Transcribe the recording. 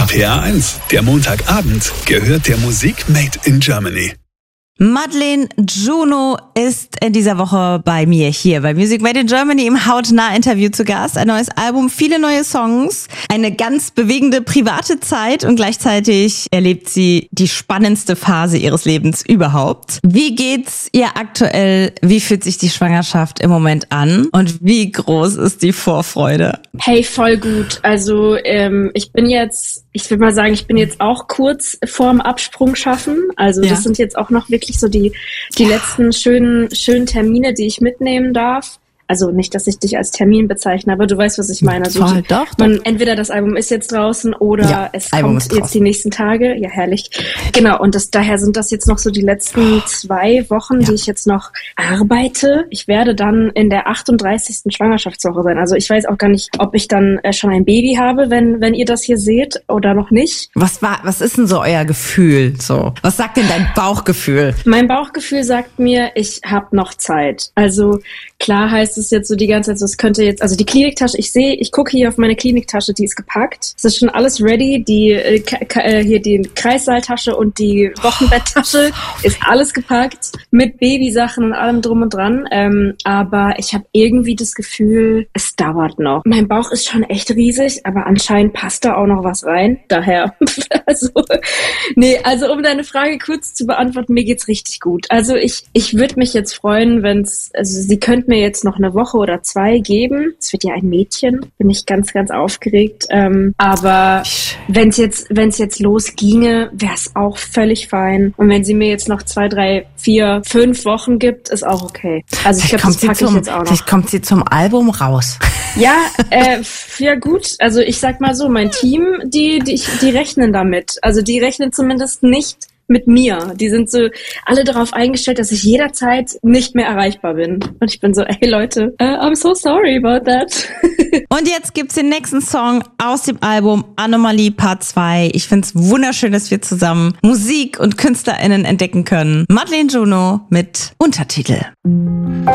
RPA 1, der Montagabend, gehört der Musik Made in Germany. Madeleine Juno ist in dieser Woche bei mir hier bei Music Made in Germany im Hautnah-Interview zu Gast. Ein neues Album, viele neue Songs, eine ganz bewegende private Zeit und gleichzeitig erlebt sie die spannendste Phase ihres Lebens überhaupt. Wie geht's ihr aktuell? Wie fühlt sich die Schwangerschaft im Moment an? Und wie groß ist die Vorfreude? Hey, voll gut. Also ich würde mal sagen, ich bin jetzt auch kurz vorm Absprung schaffen. Also das sind jetzt auch noch wirklich so die letzten schönen Termine, die ich mitnehmen darf. Also nicht, dass ich dich als Termin bezeichne, aber du weißt, was ich meine. Also entweder das Album ist jetzt draußen oder es kommt jetzt die nächsten Tage. Ja, herrlich. Genau, und daher sind das jetzt noch so die letzten 2 Wochen, die ich jetzt noch arbeite. Ich werde dann in der 38. Schwangerschaftswoche sein. Also ich weiß auch gar nicht, ob ich dann schon ein Baby habe, wenn ihr das hier seht oder noch nicht. Was ist denn so euer Gefühl? So, was sagt denn dein Bauchgefühl? Mein Bauchgefühl sagt mir, ich habe noch Zeit. Also klar heißt es jetzt so die ganze Zeit, so es könnte jetzt, also die Kliniktasche, ich gucke hier auf meine Kliniktasche, die ist gepackt. Es ist schon alles ready, hier die Kreissaaltasche und die Wochenbetttasche ist alles gepackt mit Babysachen und allem drum und dran. Aber ich habe irgendwie das Gefühl, es dauert noch. Mein Bauch ist schon echt riesig, aber anscheinend passt da auch noch was rein. Daher, also um deine Frage kurz zu beantworten, mir geht's richtig gut. Also ich würde mich jetzt freuen, sie könnte mir jetzt noch eine Woche oder 2 geben. Es wird ja ein Mädchen. Bin ich ganz, ganz aufgeregt. Aber wenn es jetzt losginge, wäre es auch völlig fein. Und wenn sie mir jetzt noch 2, 3, 4, 5 Wochen gibt, ist auch okay. Also ich glaube, das packe ich jetzt auch noch. Vielleicht kommt sie zum Album raus. Ja, ja gut. Also ich sag mal so, mein Team, die rechnen damit. Also die rechnen zumindest nicht mit mir. Die sind so alle darauf eingestellt, dass ich jederzeit nicht mehr erreichbar bin. Und ich bin so, hey Leute, I'm so sorry about that. Und jetzt gibt's den nächsten Song aus dem Album Anomalie Part 2. Ich find's wunderschön, dass wir zusammen Musik und KünstlerInnen entdecken können. Madeleine Juno mit Untertitel.